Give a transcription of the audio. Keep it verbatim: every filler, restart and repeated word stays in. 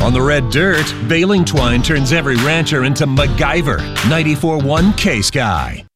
On the red dirt, baling twine turns every rancher into MacGyver. ninety-four point one K-Sky.